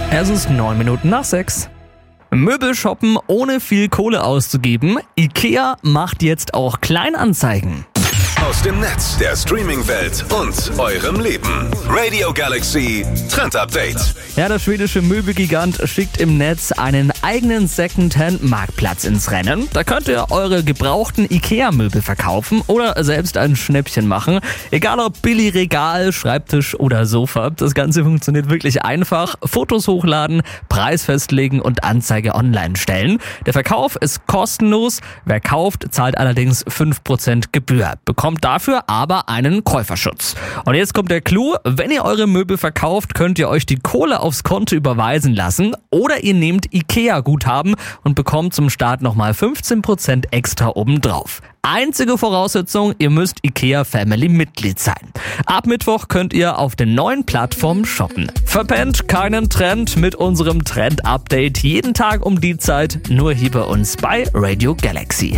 Es ist 9:09. Möbel shoppen ohne viel Kohle auszugeben. IKEA macht jetzt auch Kleinanzeigen. Aus dem Netz, der Streaming-Welt und eurem Leben. Radio Galaxy Trend Update. Ja, der schwedische Möbelgigant schickt im Netz einen eigenen Secondhand-Marktplatz ins Rennen. Da könnt ihr eure gebrauchten IKEA-Möbel verkaufen oder selbst ein Schnäppchen machen. Egal ob Billigregal, Schreibtisch oder Sofa. Das Ganze funktioniert wirklich einfach. Fotos hochladen, Preis festlegen und Anzeige online stellen. Der Verkauf ist kostenlos. Wer kauft, zahlt allerdings 5% Gebühr. Bekommt dafür aber einen Käuferschutz. Und jetzt kommt der Clou. Wenn ihr eure Möbel verkauft, könnt ihr euch die Kohle aufs Konto überweisen lassen oder ihr nehmt IKEA-Guthaben und bekommt zum Start nochmal 15% extra obendrauf. Einzige Voraussetzung, ihr müsst IKEA Family Mitglied sein. Ab Mittwoch könnt ihr auf den neuen Plattformen shoppen. Verpennt keinen Trend mit unserem Trend-Update jeden Tag um die Zeit, nur hier bei uns bei Radio Galaxy.